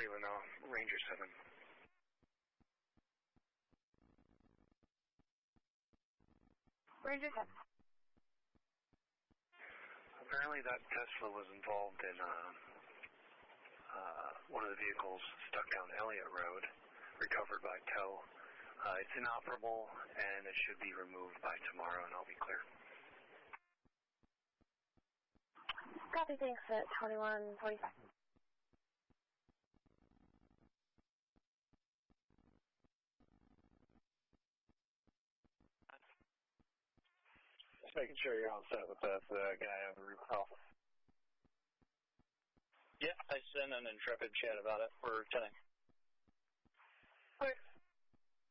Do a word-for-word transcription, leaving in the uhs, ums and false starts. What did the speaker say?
Cleveland, uh, Ranger seven. Ranger seven. Apparently that Tesla was involved in uh, uh, one of the vehicles stuck down Elliott Road, recovered by tow. Uh, it's inoperable, and it should be removed by tomorrow, and I'll be clear. Copy, thanks at twenty-one forty-five. Just making sure you're all set with that uh, guy on the roof. Yeah, I sent an Intrepid chat about it for tonight. Okay.